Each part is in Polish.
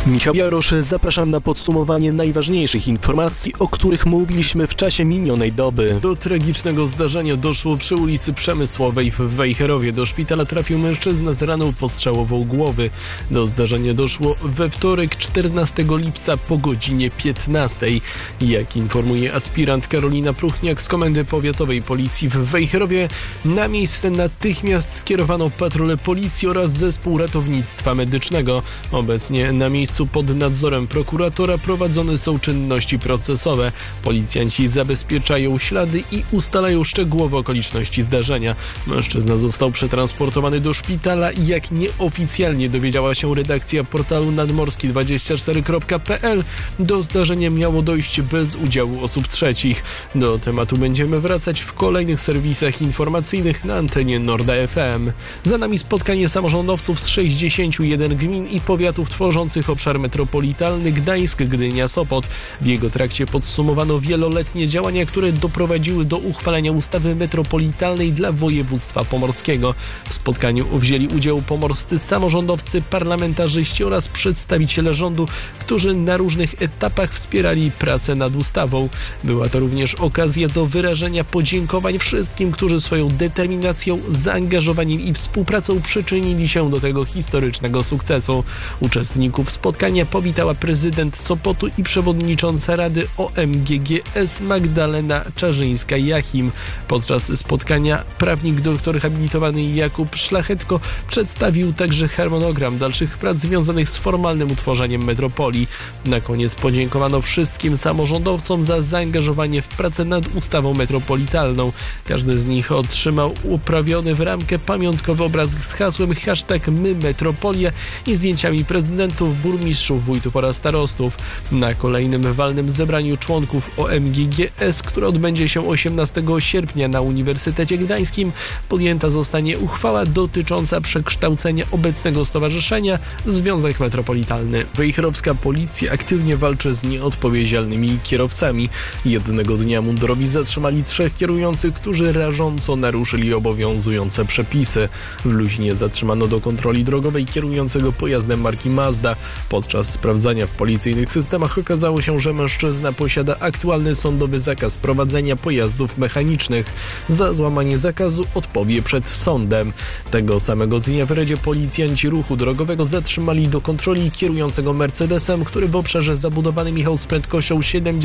Michał Jarosz, zapraszam na podsumowanie najważniejszych informacji, o których mówiliśmy w czasie minionej doby. Do tragicznego zdarzenia doszło przy ulicy Przemysłowej w Wejherowie. Do szpitala trafił mężczyzna z raną postrzałową głowy. Do zdarzenia doszło we wtorek 14 lipca po godzinie 15. Jak informuje aspirant Karolina Pruchniak z Komendy Powiatowej Policji w Wejherowie, na miejsce natychmiast skierowano patrolę policji oraz zespół ratownictwa medycznego. Obecnie na miejscu pod nadzorem prokuratora prowadzone są czynności procesowe. Policjanci zabezpieczają ślady i ustalają szczegółowe okoliczności zdarzenia. Mężczyzna został przetransportowany do szpitala i jak nieoficjalnie dowiedziała się redakcja portalu nadmorski24.pl, do zdarzenia miało dojść bez udziału osób trzecich. Do tematu będziemy wracać w kolejnych serwisach informacyjnych na antenie Norda FM. Za nami spotkanie samorządowców z 61 gmin i powiatów tworzących obszar metropolitalny Gdańsk, Gdynia, Sopot. W jego trakcie podsumowano wieloletnie działania, które doprowadziły do uchwalenia ustawy metropolitalnej dla województwa pomorskiego. W spotkaniu wzięli udział pomorscy samorządowcy, parlamentarzyści oraz przedstawiciele rządu, którzy na różnych etapach wspierali pracę nad ustawą. Była to również okazja do wyrażenia podziękowań wszystkim, którzy swoją determinacją, zaangażowaniem i współpracą przyczynili się do tego historycznego sukcesu. Uczestników spotkania powitała prezydent Sopotu i przewodnicząca Rady OMGGS Magdalena Czarzyńska-Jachim. Podczas spotkania prawnik doktor habilitowany Jakub Szlachetko przedstawił także harmonogram dalszych prac związanych z formalnym utworzeniem metropolii. Na koniec podziękowano wszystkim samorządowcom za zaangażowanie w pracę nad ustawą metropolitalną. Każdy z nich otrzymał uprawiony w ramkę pamiątkowy obraz z hasłem #MyMetropolia i zdjęciami prezydentów, burmistrzów, wójtów oraz starostów. Na kolejnym walnym zebraniu członków OMGGS, które odbędzie się 18 sierpnia na Uniwersytecie Gdańskim, podjęta zostanie uchwała dotycząca przekształcenia obecnego stowarzyszenia w Związek Metropolitalny. Wejherowska policja aktywnie walczy z nieodpowiedzialnymi kierowcami. Jednego dnia mundurowi zatrzymali 3 kierujących, którzy rażąco naruszyli obowiązujące przepisy. W Luźnie zatrzymano do kontroli drogowej kierującego pojazdem marki Mazda. Podczas sprawdzania w policyjnych systemach okazało się, że mężczyzna posiada aktualny sądowy zakaz prowadzenia pojazdów mechanicznych. Za złamanie zakazu odpowie przed sądem. Tego samego dnia w Redzie policjanci ruchu drogowego zatrzymali do kontroli kierującego Mercedesem, który w obszarze zabudowanym jechał z prędkością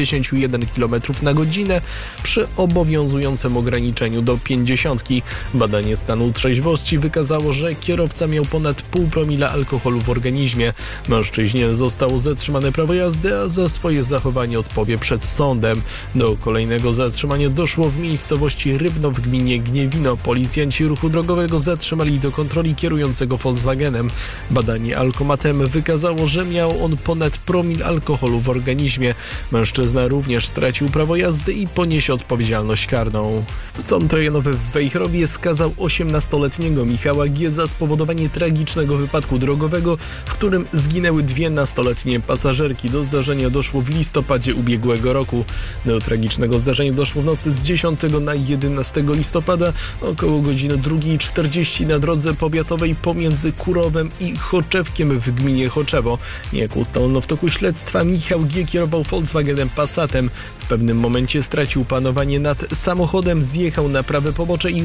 71 km na godzinę przy obowiązującym ograniczeniu do 50. Badanie stanu trzeźwości wykazało, że kierowca miał ponad 0,5 promila alkoholu w organizmie. Mężczyźnie zostało zatrzymane prawo jazdy, a za swoje zachowanie odpowie przed sądem. Do kolejnego zatrzymania doszło w miejscowości Rybno w gminie Gniewino. Policjanci ruchu drogowego zatrzymali do kontroli kierującego Volkswagenem. Badanie alkomatem wykazało, że miał on ponad promil alkoholu w organizmie. Mężczyzna również stracił prawo jazdy i poniesie odpowiedzialność karną. Sąd rejonowy w Wejherowie skazał 18-letniego Michała G. za spowodowanie tragicznego wypadku drogowego, w którym zginęły 2 nastoletnie pasażerki. Do zdarzenia doszło w listopadzie ubiegłego roku. Do tragicznego zdarzenia doszło w nocy z 10 na 11 listopada około godziny 2:40 na drodze powiatowej pomiędzy Kurowem i Choczewkiem w gminie Choczewo. Jak ustalono w toku śledztwa, Michał G. kierował Volkswagenem Passatem. W pewnym momencie stracił panowanie nad samochodem, zjechał na prawe pobocze i